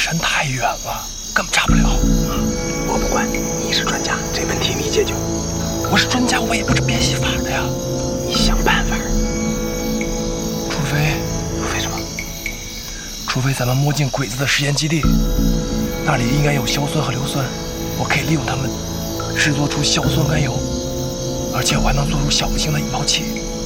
山太远了，根本查不了。 我不管，你是专家，这问题你解决。 我是专家，我也不是变戏法的呀。 你想办法。 除非什么？ 除非咱们摸进鬼子的实验基地，那里应该有硝酸和硫酸，我可以利用它们制作出硝酸甘油，而且我还能做出小型的引爆器。